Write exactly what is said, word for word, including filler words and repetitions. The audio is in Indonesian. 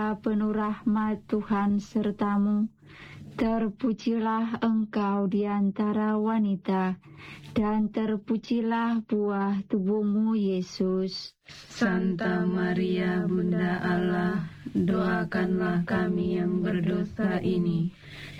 Maria, penuh rahmat, Tuhan sertamu. Terpujilah engkau di antara wanita, dan terpujilah buah tubuhmu, Yesus. Santa Maria, Bunda Allah, doakanlah kami yang berdosa ini,